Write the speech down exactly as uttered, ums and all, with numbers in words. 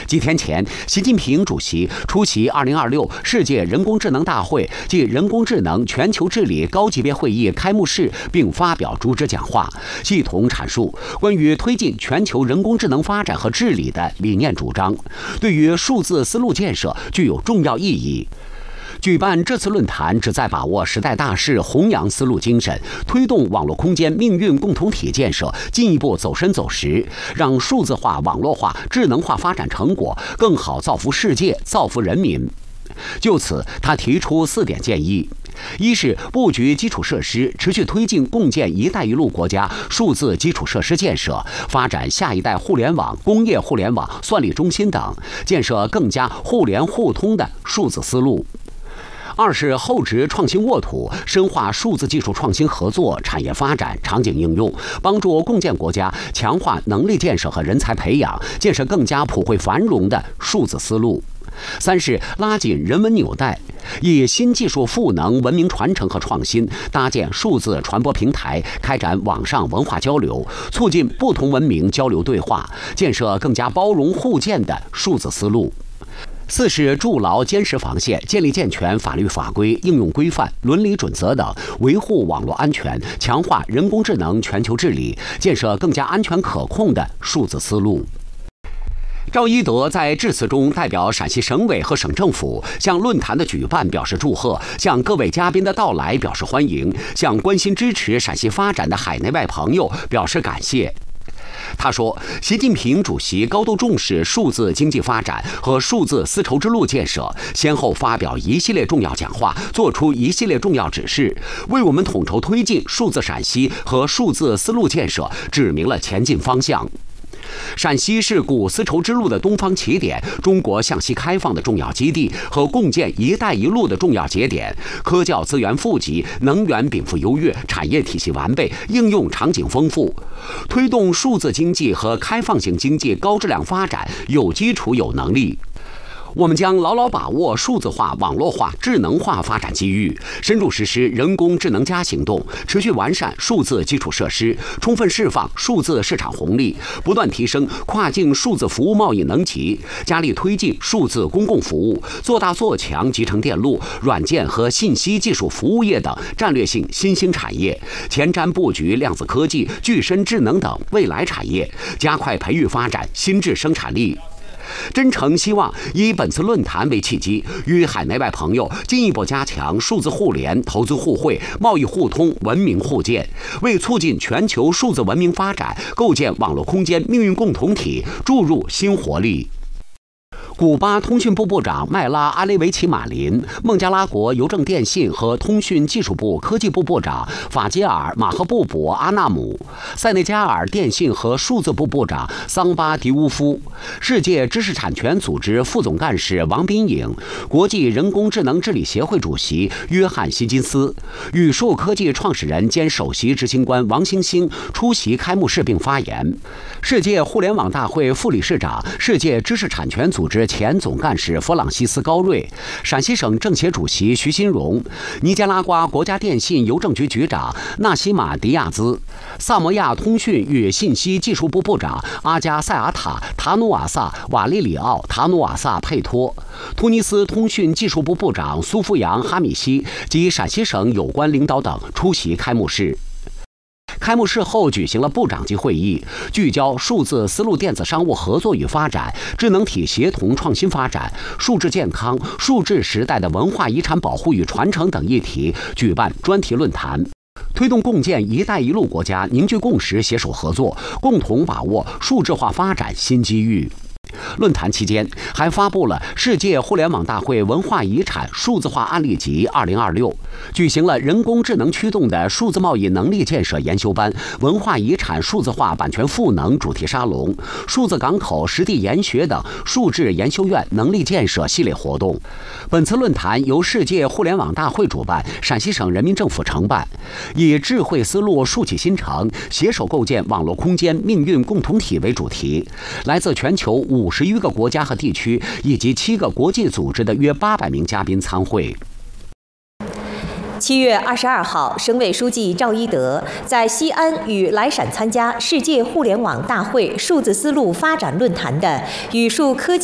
几天前，习近平主席出席二零二六世界人工智能大会暨人工智能全球治理高级别会议开幕式，并发表主旨讲话，系统阐述关于推进全球人工智能发展和治理的理念主张，对于数字丝路建设具有重要意义。举办这次论坛旨在把握时代大势，弘扬丝路精神，推动网络空间命运共同体建设进一步走深走实，让数字化、网络化、智能化发展成果更好造福世界、造福人民。就此，他提出四点建议：一是布局基础设施，持续推进共建“一带一路”国家数字基础设施建设，发展下一代互联网、工业互联网、算力中心等，建设更加互联互通的数字丝路。二是厚植创新沃土，深化数字技术创新合作、产业发展、场景应用，帮助共建国家强化能力建设和人才培养，建设更加普惠繁荣的数字丝路。三是拉紧人文纽带，以新技术赋能文明传承和创新，搭建数字传播平台，开展网上文化交流，促进不同文明交流对话，建设更加包容互鉴的数字丝路。四是筑牢坚实防线，建立健全法律法规、应用规范、伦理准则等，维护网络安全，强化人工智能全球治理，建设更加安全可控的数字丝路。赵一德在致辞中代表陕西省委和省政府向论坛的举办表示祝贺，向各位嘉宾的到来表示欢迎，向关心支持陕西发展的海内外朋友表示感谢。他说，习近平主席高度重视数字经济发展和数字丝绸之路建设，先后发表一系列重要讲话，作出一系列重要指示，为我们统筹推进数字陕西和数字丝路建设指明了前进方向。陕西是古丝绸之路的东方起点，中国向西开放的重要基地和共建“一带一路”的重要节点，科教资源富集，能源禀赋优越，产业体系完备，应用场景丰富，推动数字经济和开放型经济高质量发展有基础有能力。我们将牢牢把握数字化、网络化、智能化发展机遇，深入实施人工智能加行动，持续完善数字基础设施，充分释放数字市场红利，不断提升跨境数字服务贸易能级，加力推进数字公共服务，做大做强集成电路、软件和信息技术服务业等战略性新兴产业，前瞻布局量子科技、具身智能等未来产业，加快培育发展新质生产力。真诚希望以本次论坛为契机，与海内外朋友进一步加强数字互联、投资互惠、贸易互通、文明互鉴，为促进全球数字文明发展、构建网络空间命运共同体注入新活力。古巴通讯部部长麦拉阿雷维奇马林、孟加拉国邮政电信和通讯技术部科技部部长法吉尔马赫布博阿纳姆、塞内加尔电信和数字部部长桑巴迪乌夫、世界知识产权组织副总干事王斌颖、国际人工智能治理协会主席约翰希金斯、宇树科技创始人兼首席执行官王兴兴出席开幕式并发言。世界互联网大会副理事长、世界知识产权组织前总干事弗朗西斯高瑞、陕西省政协主席徐新荣、尼加拉瓜国家电信邮政局局长纳西马迪亚兹、萨摩亚通讯与信息技术部部长阿加塞阿塔塔努瓦萨瓦利里奥塔努瓦萨佩托、突尼斯通讯技术部部长苏富扬哈米西及陕西省有关领导等出席开幕式。开幕式后举行了部长级会议，聚焦数字丝路电子商务合作与发展、智能体协同创新发展、数字健康、数字时代的文化遗产保护与传承等议题，举办专题论坛，推动共建“一带一路”国家凝聚共识、携手合作，共同把握数字化发展新机遇。论坛期间，还发布了世界互联网大会文化遗产数字化案例集二零二六，举行了人工智能驱动的数字贸易能力建设研修班、文化遗产数字化版权赋能主题沙龙、数字港口实地研学等数智研修院能力建设系列活动。本次论坛由世界互联网大会主办，陕西省人民政府承办，以智慧丝路竖起新城，携手构建网络空间命运共同体为主题，来自全球五十余个国家和地区以及七个国际组织的约八百名嘉宾参会。 七月二十二号，省委书记赵一德在西安与来陕参加世界互联网大会数字丝路发展论坛的宇树科技